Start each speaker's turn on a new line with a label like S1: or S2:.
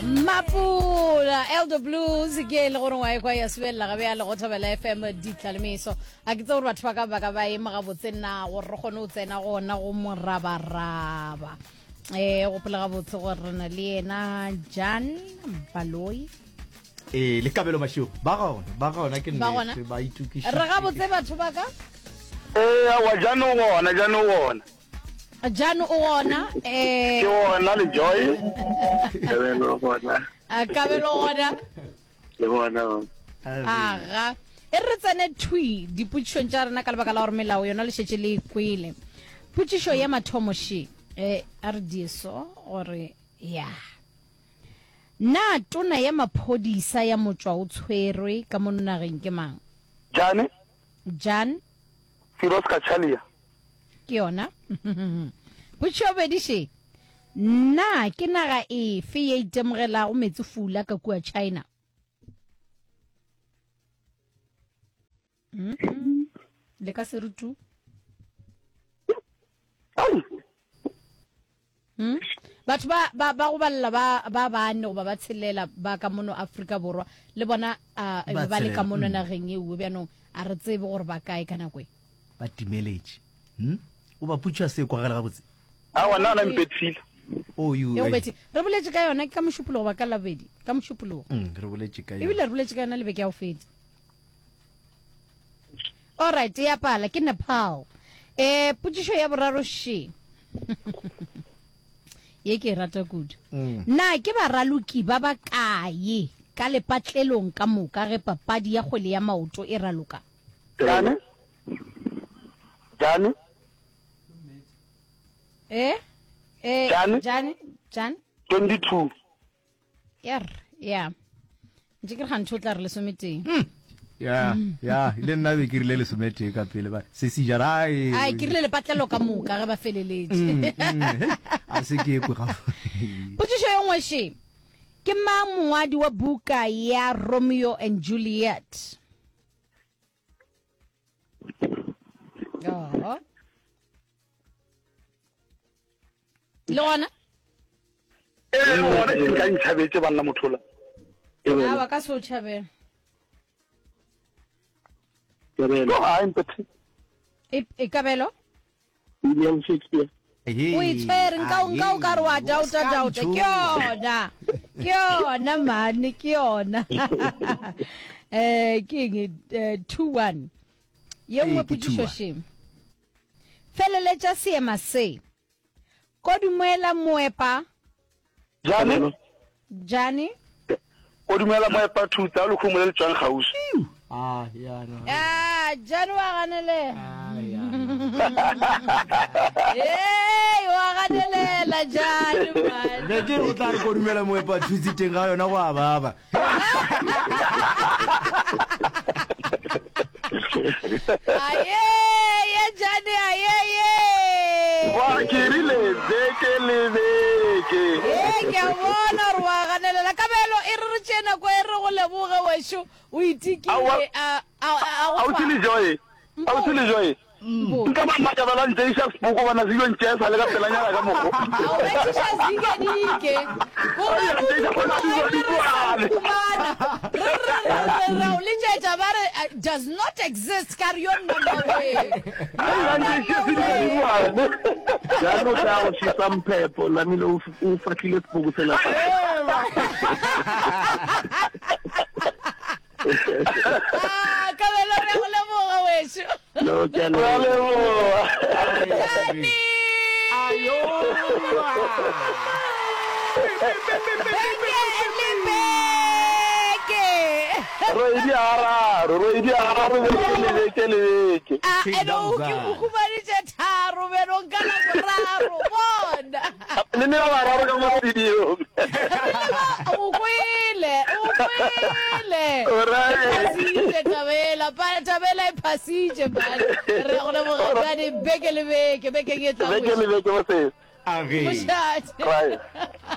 S1: Mapula Elder Blues ke le gore wa e kwa ya swela ga bya le go thabela FM ditlalemiso a ke tso batho ba ka ba e maga botsena go re gone o tsena gona go morabaraba go pela ga botse go rena le ena Jan Baloi
S2: le kabelo masho ba gona ke nne ba itukisha
S1: re ga botse batho ba ka
S3: wa jano wona
S1: Jano o ona
S3: ke wona le Joy kabelo wona le wona
S1: aga e re tsene thui diputšong tša rena ka lebaka la gore melao yona le šetše le kwele putšišo ya mathomoši a re dieso gore ya na tona ya maphodisa ya motswa o tshwerwe ka mo nageng ke mang Jan
S3: Firoz Kachalia
S1: ke yona putšo bediše na ke naga efe ya itemogelago metsi fula ka kua China le ka serutu batho ba go balla ba bane go ba tshelela ba ka mono Afrika borwa le bona ba le ka mono nageng e bjanong a re tsebe gore ba kae ka nakwe
S2: ba timeletse o ba putša se kwa gala ga botse
S3: wana mpetsile
S1: re boletse ka yona ka mošupologo ba ka labedi ka mošupologo
S2: re boletse ka
S1: ebile re boletse ka yona le beke ya go fetsa alright ya pala ke Nepal putšišo ya boraro she ye ke rata kudu na ke baraloki ba ba kae ka lepatlelong ka moka ge papadi ya kgwele ya maoto e raloka
S3: Jan
S1: Jan
S3: 22
S1: ya ntse ke ga ntho tla re le someteng
S2: ya ile nna be ke rile le somete ka pele ba se si jara
S1: ai ke rile le patlelo ka moka ge ba feleletse
S2: a se ke go ga
S1: putšo e nngwe she ke mang mongwadi wa buka ya Romeo and Juliet le gona
S3: wona ke ka ntšhabetse banna mothola
S1: ba ka se o tšhabela kabelo
S3: William Shakespeare
S1: o itshwere nka o ka re wa dauta ke yona mane ke yona ke eng 2-1 ye nngwe putšišo she feleletša seema se kodumela moepa Jani
S3: kodumela moepa thuta le khumole le tswang gausi
S1: Jani wa ganele wa ganelela Jani
S2: ne ke o tla re kodumela moepa thusi teng ga yona go a baba
S1: ya Jani
S3: wa kirile beke
S1: ke bona re wa ganelela kabelo e re tsena go e re go leboga wesho o itikile
S3: a utile joy nka ba makabala ntse isa spuko bana se yo ntse sa le ka pelanyana ka mogo
S1: a o etsa zike does not exist carry on number way
S3: ya no ta o si sampepo la mi lo u fakile spuko se la
S1: kabelo re go leboga wesho
S3: no ke no
S2: ayo
S3: Roidi araro ke leke
S1: eno o kumanitse tharo beno nkana boraro bona
S3: le ne ba raro ka mo video
S1: o kwile pasitše tabela e pasitše bana re go lebogane beke le beke
S3: mo se
S1: mošate